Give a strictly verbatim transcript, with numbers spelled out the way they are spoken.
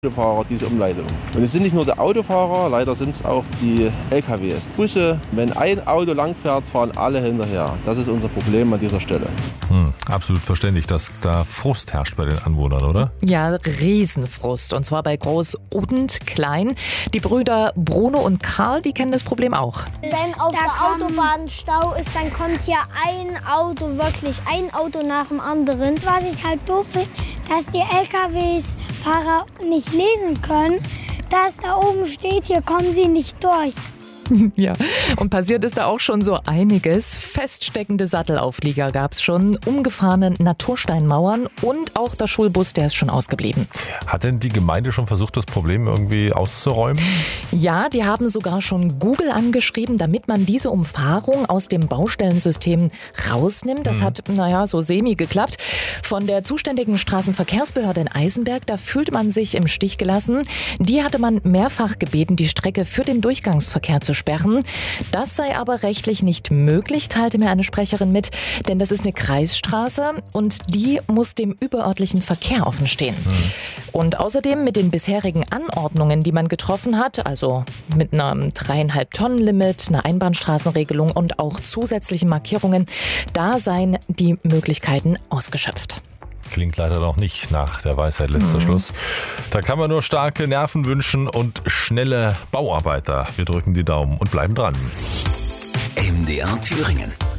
Autofahrer diese Umleitung. Und es sind nicht nur die Autofahrer, leider sind es auch die L K Ws. Busse, wenn ein Auto langfährt, fahren alle hinterher. Das ist unser Problem an dieser Stelle. Hm, absolut verständlich, dass da Frust herrscht bei den Anwohnern, oder? Ja, Riesenfrust. Und zwar bei groß und klein. Die Brüder Bruno und Karl, die kennen das Problem auch. Wenn auf der Autobahn Stau ist, dann kommt ja ein Auto, wirklich ein Auto nach dem anderen. Was ich halt doof finde, dass die L K Ws-Fahrer nicht lesen können, dass da oben steht, hier kommen sie nicht durch. Ja, und passiert ist da auch schon so einiges. Feststeckende Sattelauflieger gab es schon, umgefahrene Natursteinmauern und auch der Schulbus, der ist schon ausgeblieben. Hat denn die Gemeinde schon versucht, das Problem irgendwie auszuräumen? Ja, die haben sogar schon Google angeschrieben, damit man diese Umfahrung aus dem Baustellensystem rausnimmt. Das mhm. hat, naja, so semi geklappt. Von der zuständigen Straßenverkehrsbehörde in Eisenberg, da fühlt man sich im Stich gelassen. Die hatte man mehrfach gebeten, die Strecke für den Durchgangsverkehr zu sperren. Das sei aber rechtlich nicht möglich, teilte mir eine Sprecherin mit, denn das ist eine Kreisstraße und die muss dem überörtlichen Verkehr offen stehen. Mhm. Und außerdem mit den bisherigen Anordnungen, die man getroffen hat, also mit einem dreieinhalb Tonnen Limit, einer Einbahnstraßenregelung und auch zusätzlichen Markierungen, da seien die Möglichkeiten ausgeschöpft. Klingt leider noch nicht nach der Weisheit letzter mhm. Schluss. Da kann man nur starke Nerven wünschen und schnelle Bauarbeiter. Wir drücken die Daumen und bleiben dran. M D R Thüringen.